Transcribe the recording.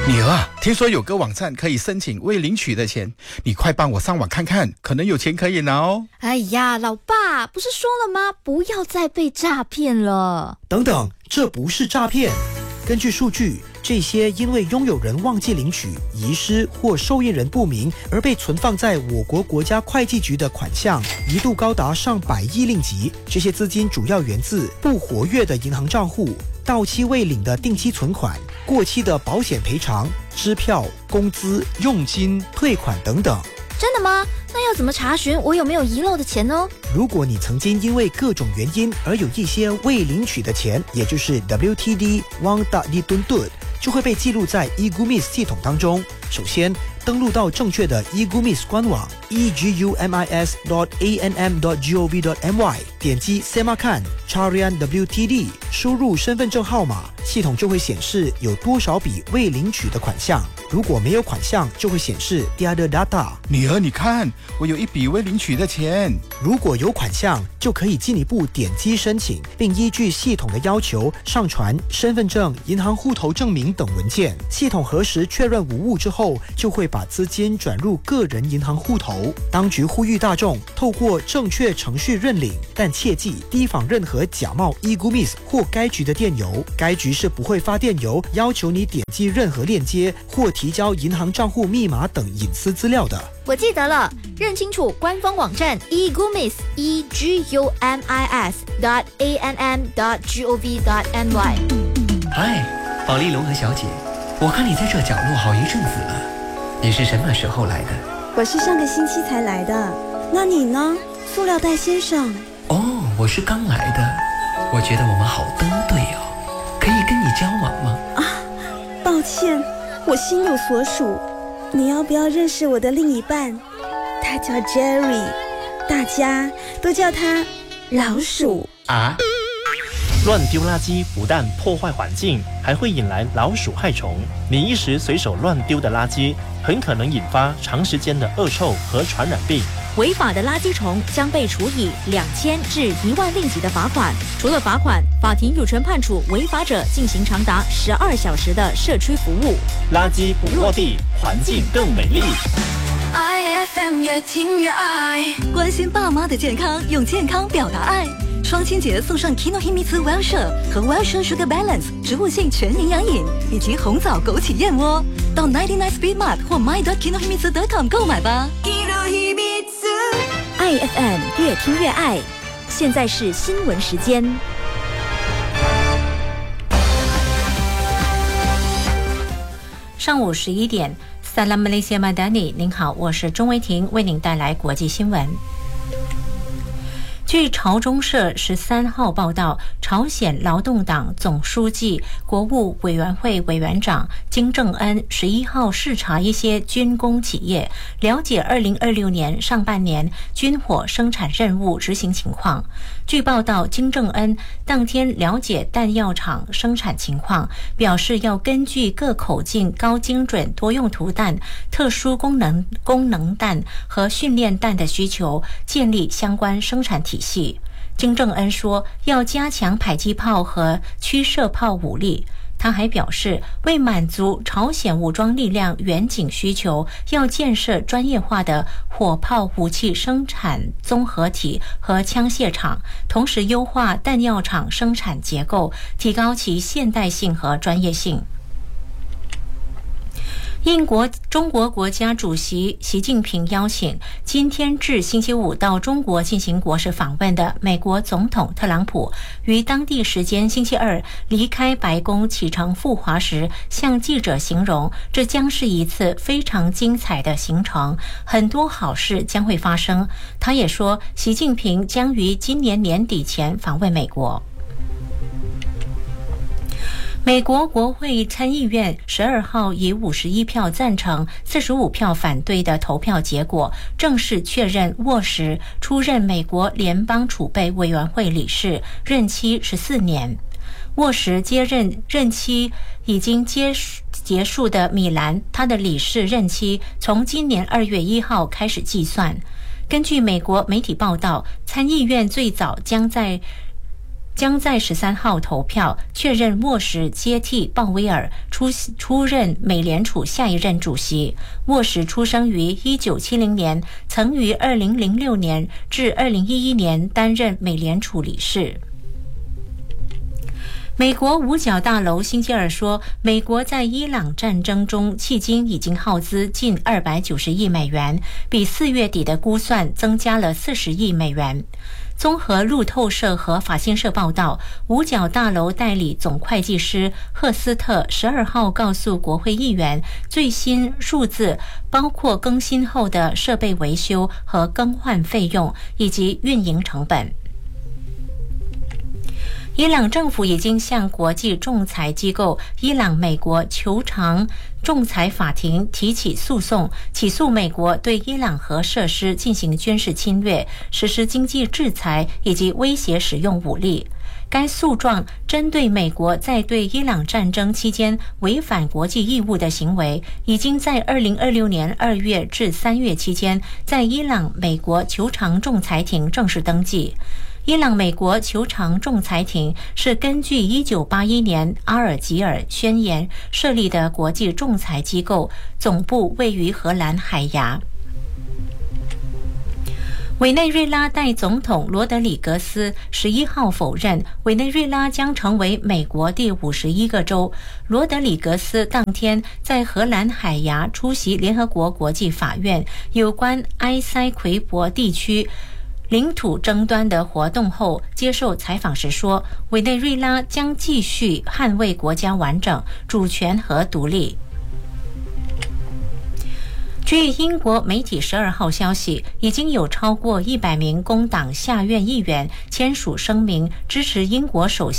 女儿啊，听说有个网站可以申请未领取的钱，你快帮我上网看看，可能有钱可以拿哦。 哎呀，老爸，不是说了吗？不要再被诈骗了。 等等，这不是诈骗。根据数据，这些因为拥有人忘记领取、遗失或受益人不明而被存放在我国国家会计局的款项，一度高达上百亿令吉。这些资金主要源自不活跃的银行账户、到期未领的定期存款、过期的保险赔偿、支票、工资、佣金、退款等等。 真的吗？那要怎么查询我有没有遗漏的钱呢？ 如果你曾经因为各种原因而有一些未领取的钱，也就是 WTD Wang Da Di Dun Dun， 就会被记录在 eGumis 系统当中。首先，登录到正确的 eGumis 官网 egumis.anm.gov.my， 点击 Semakan Carian WTD， 输入身份证号码，系统就会显示有多少笔未领取的款项。如果没有款项，就会显示 Tiada data。 女儿，你看，我有一笔未领取的钱。 如果有款项，就可以进一步点击申请，并依据系统的要求上传身份证、银行户头证明等文件。系统核实确认无误之后，就会把资金转入个人银行户头。当局呼吁大众透过正确程序认领，但切记提防任何假冒 eGumis 或该局的电邮。该局是不会发电邮要求你点击任何链接或提交银行账户密码等隐私资料的。 我记得了，认清楚官方网站 eGumis egumis.anm.gov.my。 嗨，保利龙和小姐，我看你在这角落好一阵子了，你是什么时候来的？ 我是上个星期才来的。那你呢，塑料袋先生？ 哦，我是刚来的。我觉得我们好登对哦，可以跟你交往吗？ 抱歉，我心有所属。你要不要认识我的另一半？他叫 Jerry， 大家都叫他老鼠啊。乱丢垃圾不但破坏环境，还会引来老鼠害虫。你一时随手乱丢的垃圾，很可能引发长时间的恶臭和传染病。 违法的垃圾虫将被处以2000至1万令吉的罚款。除了罚款，法庭有权判处违法者进行长达12小时的社区服务。 垃圾不落地，环境更美丽。 IFM 越听越爱， 关心爸妈的健康，用健康表达爱。双亲节送上 Kinohimitsu Wellshire 和 Wellshire Sugar Balance 植物性全营养饮，以及红枣枸杞燕窝。到99 Speed Mart 或 my.kinohimitsu.com 购买吧。 IFM 越听越爱。现在是新闻时间。 上午11点，Salam Malaysia Madani， 您好，我是钟维婷，为您带来国际新闻。据朝中社13号报道，朝鲜劳动党总书记、国务委员会委员长金正恩11号视察一些军工企业，了解2026年上半年军火生产任务执行情况。据报道，金正恩当天了解弹药厂生产情况，表示要根据各口径高精准多用途弹、特殊功能弹和训练弹的需求，建立相关生产体系。金正恩说，要加强迫击炮和驱射炮武力。他还表示，为满足朝鲜武装力量远景需求，要建设专业化的火炮武器生产综合体和枪械厂，同时优化弹药厂生产结构，提高其现代性和专业性。中国国家主席习近平邀请今天至星期五到中国进行国事访问的美国总统特朗普，于当地时间星期二离开白宫启程赴华时，向记者形容这将是一次非常精彩的行程，很多好事将会发生。他也说，习近平将于今年年底前访问美国。美国国会参议院12号以51票赞成、45票反对的投票结果，正式确认沃什出任美国联邦储备委员会理事，任期14年。沃什接任任期已经结束的米兰，他的理事任期从今年2月1号开始计算。根据美国媒体报道，参议院最早将在将在13号投票确认沃什接替鲍威尔出任美联储下一任主席。沃什出生于1970年，曾于2006年至2011年担任美联储理事。美国五角大楼星期二说，美国在伊朗战争中迄今已经耗资近290亿美元，比4月底的估算增加了40亿美元。综合路透社和法新社报道，五角大楼代理总会计师赫斯特12号告诉国会议员，最新数字包括更新后的设备维修和更换费用以及运营成本。伊朗政府已经向国际仲裁机构伊朗美国求偿仲裁法庭提起诉讼，起诉美国对伊朗核设施进行军事侵略、实施经济制裁以及威胁使用武力。该诉状针对美国在对伊朗战争期间违反国际义务的行为，已经在2026年2月至3月期间在伊朗美国求偿仲裁庭正式登记。伊朗美国求偿仲裁庭是根据1981年阿尔及尔宣言设立的国际仲裁机构，总部位于荷兰海牙。委内瑞拉代总统罗德里格斯11号否认委内瑞拉将成为美国第51个州。罗德里格斯当天在荷兰海牙出席联合国国际法院有关埃塞奎博地区领土争端的活动后接受采访时说，委内瑞拉将继续捍卫国家完整、主权和独立。据英国媒体12号消息，已经有超过100名工党下院议员签署声明支持英国首相